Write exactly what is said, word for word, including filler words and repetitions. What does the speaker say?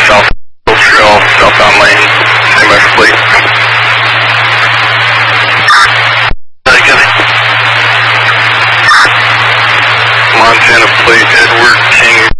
South Trail, southbound lane, same as plate. Montana plate, Edward King